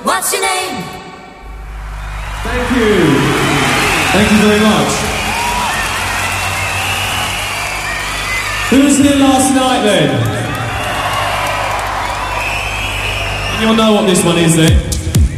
What's your name? Thank you. Thank you very much. Who was here last night then? And you'll know what this one is then.